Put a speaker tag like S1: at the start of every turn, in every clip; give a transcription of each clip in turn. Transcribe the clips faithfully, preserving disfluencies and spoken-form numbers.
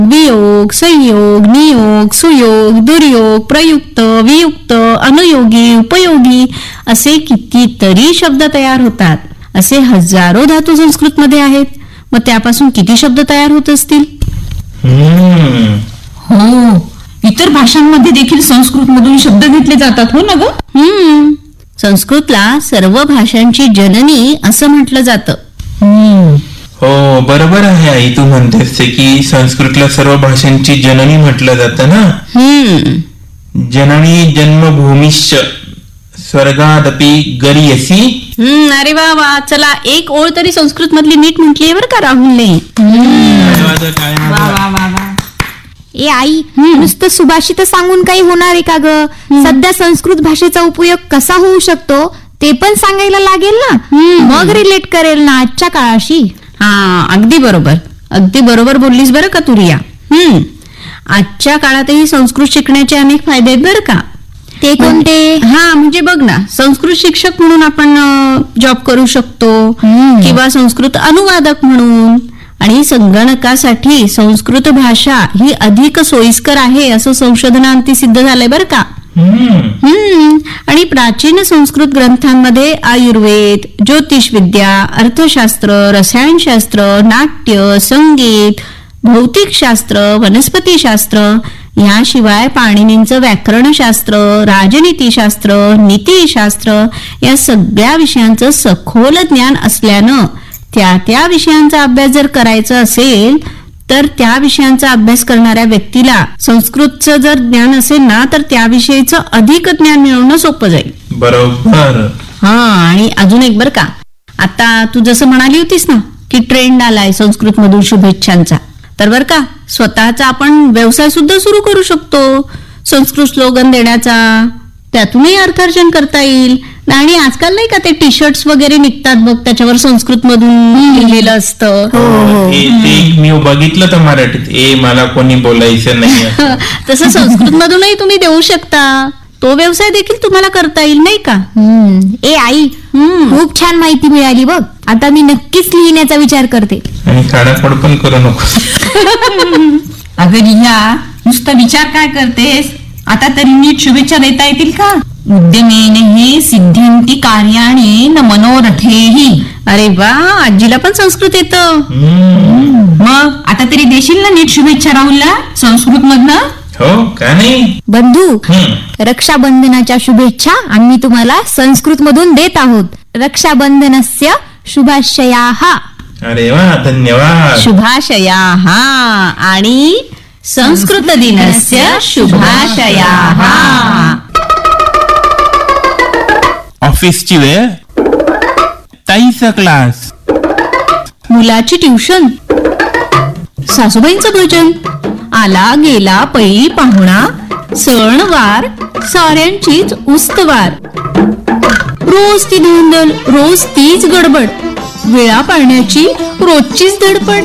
S1: वियोग, संयोग, नियोग, सुयोग, दुर्योग, प्रयुक्त, वियुक्त, अनुयोगी, उपयोगी असे कितीतरी शब्द तयार होतात. असे हजारो धातू संस्कृत मध्ये आहेत. मग त्यापासून किती शब्द तयार होत असतील?
S2: हो, इतर भाषांमध्ये देखील संस्कृत मधून शब्द घेतले जातात. हो ना ग?
S1: हम्म संस्कृतला सर्व भाषांची जननी असं म्हटलं जातं.
S3: हो, बरोबर आहे आई. तू म्हणतेस ते की संस्कृतला सर्व भाषांची जननी म्हटलं जातं ना.
S1: हम्म
S3: जननी जन्मभूमिश्च स्वर्गादपी गरीयसी.
S1: हम्म अरे वा वा, चला एक ओळ तरी संस्कृत मधली नीट म्हटलीये बरं का राहुलने.
S2: वा वा वा वा.
S4: ए आई, नुसतं सुभाषित सांगून काही होणार आहे का ग? सध्या संस्कृत भाषेचा उपयोग कसा होऊ शकतो ते पण सांगायला लागेल ना. मग रिलेट करेल ना आजच्या काळाशी.
S1: हा, अगदी बरोबर, अगदी बरोबर बोललीस बरं का तू रिया. हम्म आजच्या काळातही संस्कृत शिकण्याचे अनेक फायदे आहेत बरं का.
S4: ते कोणते?
S1: हा म्हणजे बघ ना, संस्कृत शिक्षक म्हणून आपण जॉब करू शकतो किंवा संस्कृत अनुवादक म्हणून. आणि संगणकासाठी संस्कृत भाषा ही अधिक सोयीस्कर आहे असं संशोधनांती सिद्ध झालंय बरं का. हम्म आणि प्राचीन संस्कृत ग्रंथांमध्ये आयुर्वेद, ज्योतिषविद्या, अर्थशास्त्र, रसायनशास्त्र, नाट्य, संगीत, भौतिकशास्त्र, वनस्पतीशास्त्र याशिवाय पाणिनींचं व्याकरणशास्त्र, राजनीतीशास्त्र, नीतीशास्त्र या सगळ्या विषयांचं सखोल ज्ञान असल्यानं त्या त्या विषयांचा अभ्यास जर करायचा असेल तर त्या विषयांचा अभ्यास करणाऱ्या व्यक्तीला संस्कृतचं जर ज्ञान असेल ना तर त्याविषयीचं अधिक ज्ञान मिळवणं सोपं जाईल.
S3: बरोबर.
S1: हा, आणि अजून एक बर का, आता तू जसं म्हणाली होतीस ना की ट्रेंड आलाय संस्कृत मधून शुभेच्छांचा, तर बर का स्वतःचा आपण व्यवसाय सुद्धा सुरू करू शकतो संस्कृत स्लोगन देण्याचा. त्यातूनही अर्थार्जन करता येईल. आणि आजकाल नाही का ते टी शर्ट्स वगैरे निघतात बघ, त्याच्यावर संस्कृत मधून लिहिलेलं असतं.
S3: मी बघितलं तर मराठीत, ए मला कोणी बोलायचं नाही.
S1: तसं संस्कृत मधूनही तुम्ही देऊ शकता. तो व्यवसाय देखील तुम्हाला करता येईल नाही का.
S4: ए आई, खूप छान माहिती मिळाली बघ. आता मी नक्कीच लिहिण्याचा विचार करते.
S3: आणि काढापड पण करू नको.
S2: अगं रिया, नुसता विचार काय करतेस? आता तरी नीट शुभेच्छा देता येतील का? उद्यमेन हे सिद्ध्यन्ति कार्याणि न मनोरथेहि.
S1: अरे वा, आजीला पण संस्कृत येतं.
S2: मग आता तरी देशील ना नीट शुभेच्छा राहुलला संस्कृत मधनं?
S3: हो का नाही?
S4: बंधू, रक्षाबंधनाच्या शुभेच्छा आम्ही तुम्हाला संस्कृत मधून देत आहोत. रक्षाबंधनस्य शुभाशयाः.
S3: अरे वा, धन्यवाद.
S1: शुभाशयाः आणि संस्कृत दिनस्य शुभाशयाः.
S3: ऑफिसची वेळ, ताईचा क्लास,
S1: मुलाची ट्युशन, सासूबाईंचं भजन, आला गेला पै पाहुणा, सणवार साऱ्यांचीच उस्तवार. रोज ती धांदल, रोज तीच गडबड, वेळा पाळण्याची रोजचीच धडपड.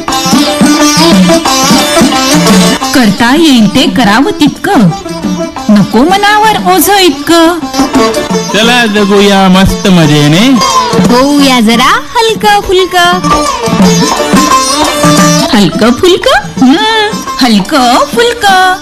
S2: करता येईल ते करावं तितकं, नको मनावर ओझ इतकं.
S3: चला जगूया मस्त मजेने,
S4: होऊया जरा हलकं फुलकं.
S1: हलकं फुलकं,
S2: हलकं फुलकं.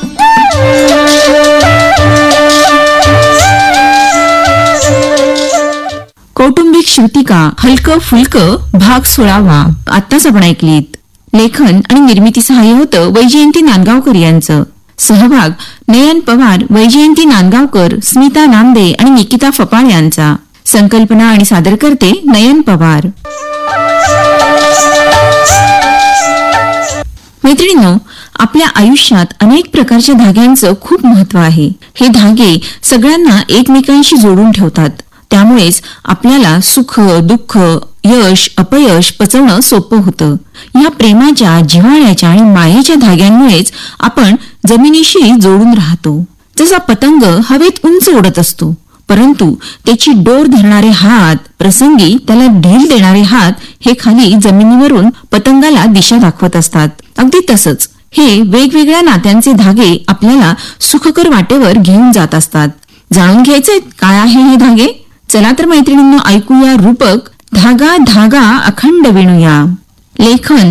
S5: कौटुंबिक श्रुतिका हलकं फुलकं भाग सोळावा आत्ताच आपण ऐकलीत. लेखन आणि निर्मिती सहाय्य होतं वैजयंती नांदगावकर यांचं. सहभाग नयन पवार, वैजयंती नांदगावकर, स्मिता नामदे आणि निकिता फपाळ यांचा. संकल्पना आणि सादरकर्ते नयन पवार. मैत्रिणींनो, आपल्या आयुष्यात अनेक प्रकारच्या धाग्यांचं खूप महत्व आहे. हे धागे सगळ्यांना एकमेकांशी जोडून ठेवतात. त्यामुळेच आपल्याला सुख दुःख, यश अपयश पचवणं सोपं होतं. या प्रेमाच्या, जिव्हाळ्याच्या आणि मायेच्या धाग्यांमुळेच आपण जमिनीशी जोडून राहतो. जसा पतंग हवेत उंच उडत असतो, परंतु त्याची डोर धरणारे हात, प्रसंगी त्याला ढील देणारे हात हे खाली जमिनीवरून पतंगाला दिशा दाखवत असतात. अगदी तसंच हे वेगवेगळ्या नात्यांचे धागे आपल्याला सुखकर वाटेवर घेऊन जात असतात. जाणून घ्यायचे काय आहे हे धागे? चला तर मैत्रिणींनो, ऐकूया रूपक धागा धागा अखंड विणूया. लेखन